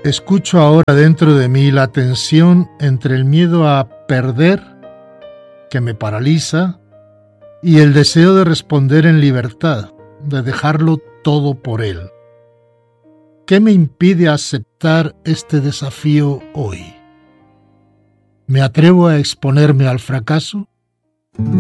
Escucho ahora dentro de mí la tensión entre el miedo a perder, que me paraliza, y el deseo de responder en libertad, de dejarlo todo por él. ¿Qué me impide aceptar este desafío hoy? ¿Me atrevo a exponerme al fracaso?